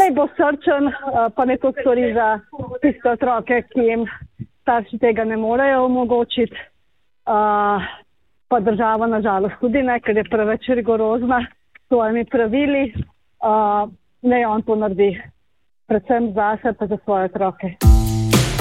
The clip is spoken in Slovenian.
naj bo srčen, pa ne to stori za tiste otroke, ki jim starši tega ne morejo omogočiti. Pa država nažalost tudi ne, ker je preveč rigorozna s svojimi pravili. Naj on to naredi, predvsem zase pa za svoje otroke.